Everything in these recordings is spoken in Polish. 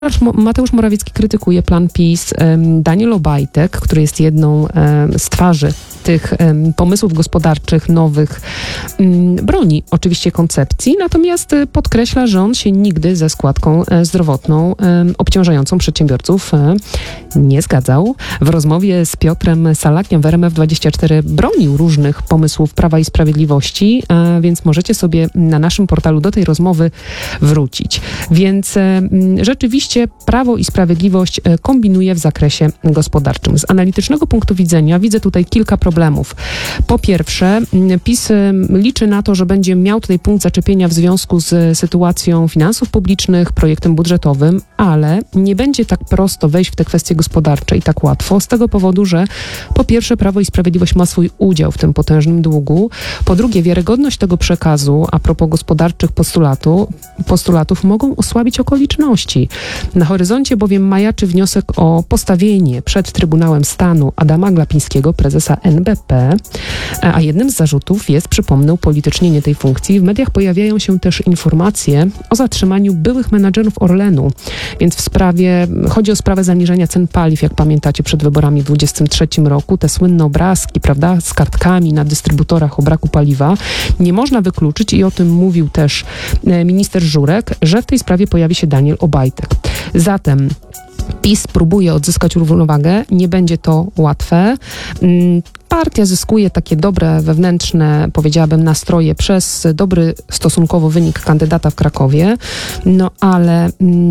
Mateusz Morawiecki krytykuje plan PiS. Daniel Obajtek, który jest jedną z twarzy tych pomysłów gospodarczych nowych, broni oczywiście koncepcji, natomiast podkreśla, że on się nigdy ze składką zdrowotną obciążającą przedsiębiorców nie zgadzał. W rozmowie z Piotrem Salakiem w RMF24 bronił różnych pomysłów Prawa i Sprawiedliwości, więc możecie sobie na naszym portalu do tej rozmowy wrócić. Więc rzeczywiście Prawo i Sprawiedliwość kombinuje w zakresie gospodarczym. Z analitycznego punktu widzenia widzę tutaj kilka problemów. Po pierwsze, PiS liczy na to, że będzie miał tutaj punkt zaczepienia w związku z sytuacją finansów publicznych, projektem budżetowym, ale nie będzie tak prosto wejść w te kwestie gospodarcze i tak łatwo, z tego powodu, że po pierwsze Prawo i Sprawiedliwość ma swój udział w tym potężnym długu, po drugie wiarygodność tego przekazu a propos gospodarczych postulatów mogą osłabić okoliczności. Na horyzoncie bowiem majaczy wniosek o postawienie przed Trybunałem Stanu Adama Glapińskiego, prezesa NBP, a jednym z zarzutów jest, przypomnę, upolitycznienie tej funkcji. W mediach pojawiają się też informacje o zatrzymaniu byłych menadżerów Orlenu, więc chodzi o sprawę zaniżenia cen paliw, jak pamiętacie, przed wyborami w 2023 roku, te słynne obrazki, prawda, z kartkami na dystrybutorach o braku paliwa. Nie można wykluczyć, i o tym mówił też minister Żurek, że w tej sprawie pojawi się Daniel Obajtek. Zatem PiS próbuje odzyskać równowagę, nie będzie to łatwe. Partia zyskuje takie dobre wewnętrzne, powiedziałabym, nastroje przez dobry stosunkowo wynik kandydata w Krakowie, ale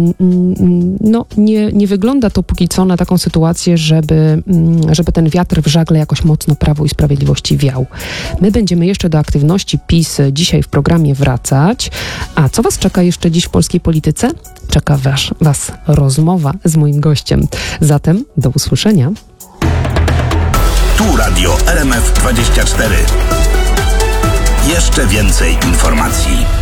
nie wygląda to póki co na taką sytuację, żeby ten wiatr w żagle jakoś mocno Prawo i Sprawiedliwości wiał. My będziemy jeszcze do aktywności PiS dzisiaj w programie wracać. A co was czeka jeszcze dziś w polskiej polityce? Czeka was rozmowa z moim gościem. Zatem do usłyszenia. Tu Radio RMF24. Jeszcze więcej informacji.